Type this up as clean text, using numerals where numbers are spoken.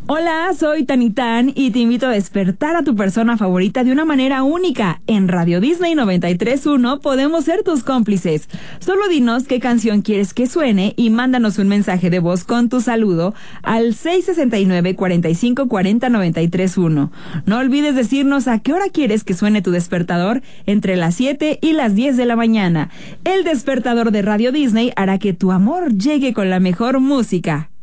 Hola, soy Tanitán y te invito a despertar a tu persona favorita de una manera única. En Radio Disney 93.1 podemos ser tus cómplices. Solo dinos qué canción quieres que suene y mándanos un mensaje de voz con tu saludo al 669-4540-931. No olvides decirnos a qué hora quieres que suene tu despertador entre las 7 y las 10 de la mañana. El despertador de Radio Disney hará que tu amor llegue con la mejor música.